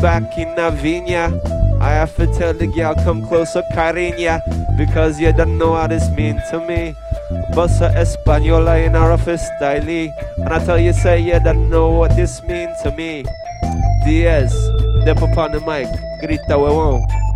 back in Navinia. I have to tell the girl come closer, cariña, because you don't know what this mean to me. Bossa Española in our office style. And I tell you, say you don't know what this mean to me. Diaz, step up on the mic, grita huevón.